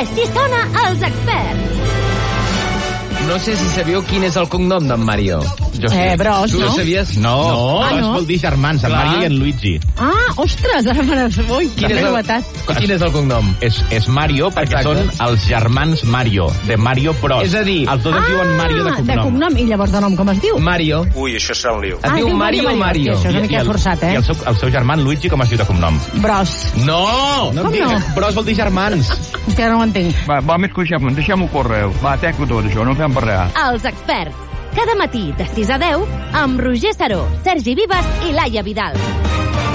Així sona Els Experts. No sé si sabíeu quin és el cognom d'en Mario. Jo sé. Bros, Tu no? ho sabies? No, no? vol dir germans, en Clar. Mario i en Luigi. Ostres, ara me n'has... Ui, quina novetat. Quin és el cognom? És Mario perquè Exacte. són els germans Mario, de Mario Bros. És a dir, els dos es diuen Mario de cognom. I llavors de nom com es diu? Mario. Ui, això serà un lío. Es diu Mario o Mario? Hòstia, això és una mica forçat, I el seu germà en Luigi com es diu de cognom? Bros. No! Com no? Bros vol dir germans. Hòstia, no ho entenc. Va, més coixem, deixem-ho córrer. Va, teco tot això, no fem per res. Els Experts. Cada matí de 6 a 10 amb Roger Saró, Sergi Vives i Laia Vidal.